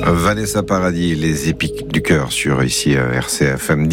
Vanessa Paradis, les épiques du cœur sur ici RCFM.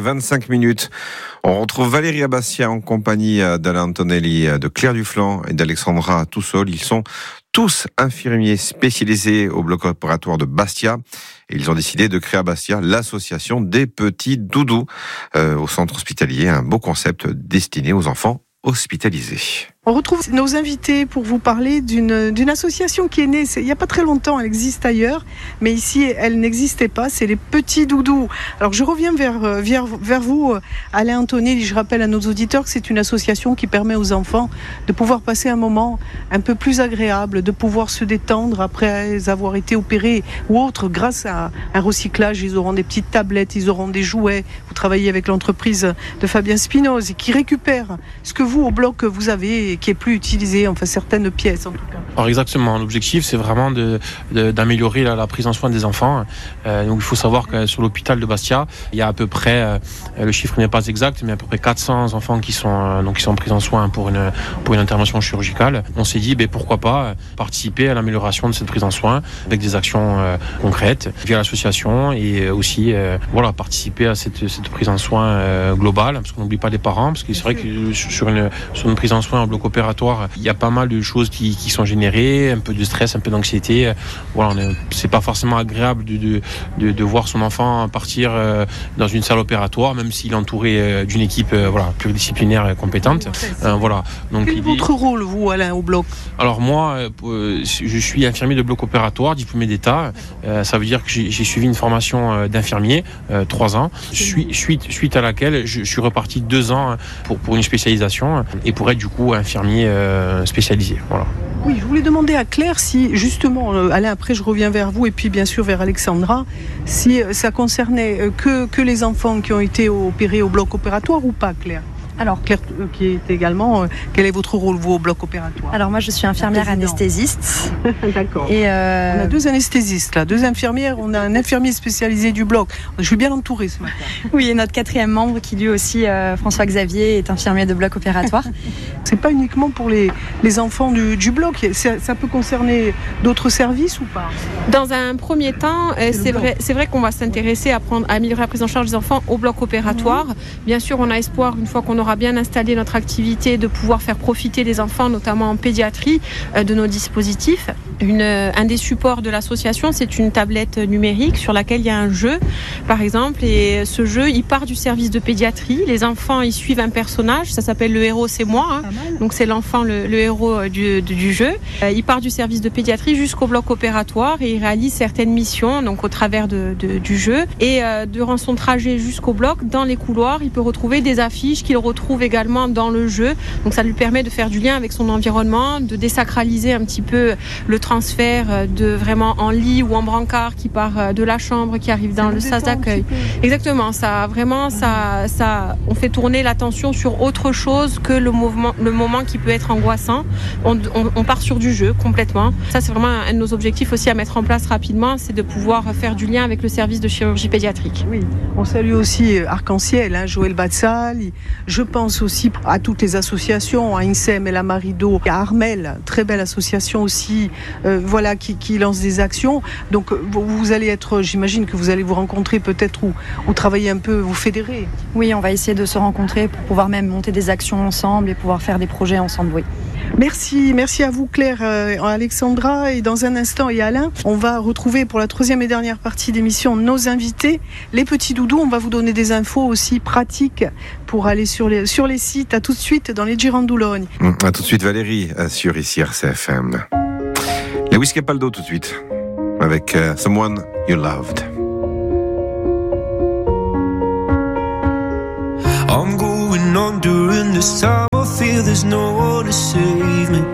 10h25. On retrouve Valérie Abastia en compagnie d'Alain Antonelli, de Claire Duflan et d'Alexandra Toussol. Ils sont tous infirmiers spécialisés au bloc opératoire de Bastia. Et ils ont décidé de créer à Bastia l'association des petits doudous au centre hospitalier. Un beau concept destiné aux enfants hospitalisés. On retrouve nos invités pour vous parler d'une association qui est née il n'y a pas très longtemps. Elle existe ailleurs, mais ici, elle n'existait pas. C'est les petits doudous. Alors, je reviens vers vous, Alain Antonelli. Je rappelle à nos auditeurs que c'est une association qui permet aux enfants de pouvoir passer un moment un peu plus agréable, de pouvoir se détendre après avoir été opérés ou autre. Grâce à un recyclage, ils auront des petites tablettes, ils auront des jouets. Vous travaillez avec l'entreprise de Fabien Spinoz qui récupère ce que vous, au bloc, vous avez qui est plus utilisé, enfin certaines pièces en tout cas. Alors exactement, l'objectif c'est vraiment d'améliorer la prise en soin des enfants. Donc il faut savoir que sur l'hôpital de Bastia, il y a à peu près, le chiffre n'est pas exact, mais à peu près 400 enfants qui sont pris en soin pour une intervention chirurgicale. On s'est dit pourquoi pas participer à l'amélioration de cette prise en soin avec des actions concrètes via l'association et aussi participer à cette prise en soin globale, parce qu'on n'oublie pas les parents, parce que c'est vrai que sur une prise en soin en bloc opératoire, il y a pas mal de choses qui sont générées, un peu de stress, un peu d'anxiété. C'est pas forcément agréable de voir son enfant partir dans une salle opératoire, même s'il est entouré d'une équipe pluridisciplinaire compétente. Donc, quel est votre rôle, vous, Alain, au bloc ? Alors moi, je suis infirmier de bloc opératoire, diplômé d'État. Ça veut dire que j'ai suivi une formation d'infirmier, 3 ans, suite à laquelle je suis reparti 2 ans pour une spécialisation et pour être du coup infirmier spécialisé. Voilà. Oui, je voulais demander à Claire si, justement, Alain, après je reviens vers vous et puis bien sûr vers Alexandra, si ça concernait que les enfants qui ont été opérés au bloc opératoire ou pas, Claire ? Alors, Claire, qui est également, quel est votre rôle, vous, au bloc opératoire ? Alors, moi, je suis infirmière anesthésiste. D'accord. Et on a 2 anesthésistes, là, 2 infirmières. On a un infirmier spécialisé du bloc. Je suis bien entourée ce matin. Oui, et notre 4e membre, qui lui aussi, François-Xavier, est infirmier de bloc opératoire. C'est pas uniquement pour les enfants du bloc. Ça peut concerner d'autres services ou pas ? Dans un premier temps, c'est vrai qu'on va s'intéresser à améliorer la prise en charge des enfants au bloc opératoire. Bien sûr, on a espoir, une fois qu'on aura bien installé notre activité, de pouvoir faire profiter les enfants, notamment en pédiatrie, de nos dispositifs. Un des supports de l'association, c'est une tablette numérique sur laquelle il y a un jeu, par exemple, et ce jeu, il part du service de pédiatrie. Les enfants, ils suivent un personnage, ça s'appelle Le Héros, c'est moi. Donc c'est l'enfant, le héros du jeu. Il part du service de pédiatrie jusqu'au bloc opératoire et il réalise certaines missions, donc au travers du jeu. Et durant son trajet jusqu'au bloc, dans les couloirs, il peut retrouver des affiches qu'il retrouve également dans le jeu. Donc ça lui permet de faire du lien avec son environnement, de désacraliser un petit peu le transfert de vraiment en lit ou en brancard qui part de la chambre, qui arrive dans le sas d'accueil. Exactement, on fait tourner l'attention sur autre chose que le moment qui peut être angoissant. On part sur du jeu complètement. Ça, c'est vraiment un de nos objectifs aussi à mettre en place rapidement, c'est de pouvoir faire du lien avec le service de chirurgie pédiatrique. Oui, on salue aussi Arc-en-Ciel, Joël Batsal. Je pense aussi à toutes les associations, à INSEM et la Marido, à Armel, très belle association aussi, qui lance des actions. Donc vous allez j'imagine que vous allez vous rencontrer peut-être ou travailler un peu, vous fédérer. Oui, on va essayer de se rencontrer pour pouvoir même monter des actions ensemble et pouvoir faire des projets ensemble, oui. Merci à vous Claire, Alexandra, et dans un instant, et Alain, on va retrouver pour la 3e et dernière partie d'émission nos invités, les petits doudous. On va vous donner des infos aussi pratiques pour aller sur les sites. À tout de suite dans les Girandoulogne. À tout de suite Valérie sur ici RCFM. Les Whiskey Paldo tout de suite avec Someone You Loved. I'm going on during this time. I feel there's no one to save me.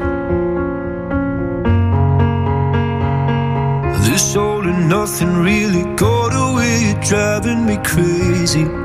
This all and nothing really got away. You're driving me crazy.